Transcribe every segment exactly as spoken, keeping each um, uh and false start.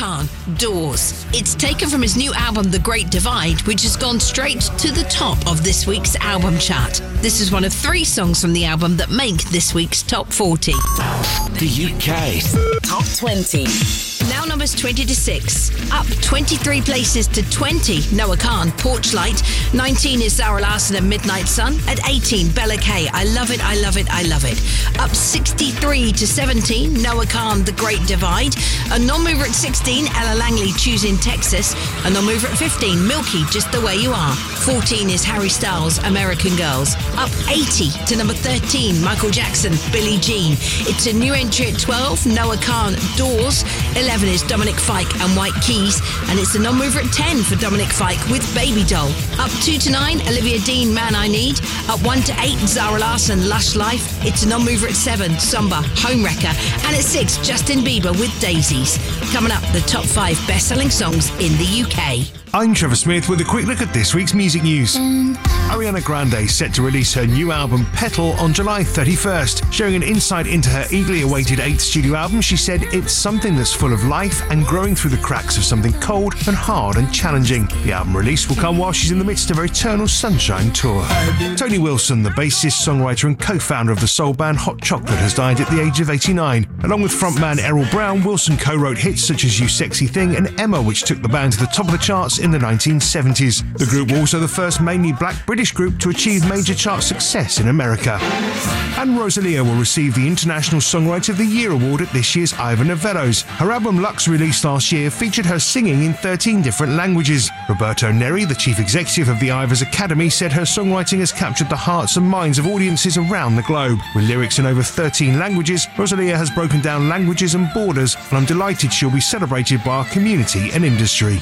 Khan, Doors. It's taken from his new album, The Great Divide, which has gone straight to the top of this week's album chart. This is one of three songs from the album that make this week's top forty. The U K Top twenty. Now numbers twenty to six. Up twenty-three places to twenty, Noah Khan, Porchlight. nineteen is Zara Larsson and Midnight Sun. At eighteen, Bella K, I Love It, I Love It, I Love It. Up sixty-three to seventeen, Noah Khan, The Great Divide. A non-mover at sixteen, Ella Langley, Choosing Texas. A non-mover at fifteen, Milky, Just the Way You Are. fourteen is Harry Styles, American Girls. Up eighty to number thirteen, Michael Jackson, Billie Jean. It's a new entry at twelve, Noah Khan, Doors. eleven is Dominic Fike and White Keys, and it's a non-mover at ten for Dominic Fike with Baby Doll. Up two to nine, Olivia Dean, Man I Need. Up one to eight, Zara Larsson, Lush Life. It's a non-mover at seven, Somber, Homewrecker. And at six, Justin Bieber with Daisies. Coming up, the top five best-selling songs in the U K. I'm Trevor Smith with a quick look at this week's music news. Ariana Grande is set to release her new album Petal on July thirty-first. Sharing an insight into her eagerly awaited eighth studio album, she said it's something that's full of life and growing through the cracks of something cold and hard and challenging. The album release will come while she's in the midst of her Eternal Sunshine tour. Tony Wilson, the bassist, songwriter and co-founder of the soul band Hot Chocolate, has died at the age of eighty-nine. Along with frontman Errol Brown, Wilson co-wrote hits such as You Sexy Thing and Emma, which took the band to the top of the charts in the nineteen seventies. The group were also the first mainly black British group to achieve major chart success in America. And Rosalia will receive the International Songwriter of the Year award at this year's Ivor Novello's. Her album Lux, released last year, featured her singing in thirteen different languages. Roberto Neri, the chief executive of the Ivors Academy, said her songwriting has captured the hearts and minds of audiences around the globe. With lyrics in over thirteen languages, Rosalia has broken down languages and borders, and I'm delighted she'll be celebrated by our community and industry.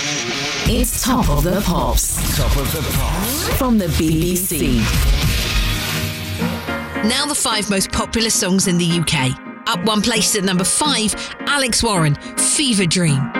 It's Top of the Pops. Top of the Pops. From the B B C. Now the five most popular songs in the U K. Up one place at number five, Alex Warren, Fever Dream.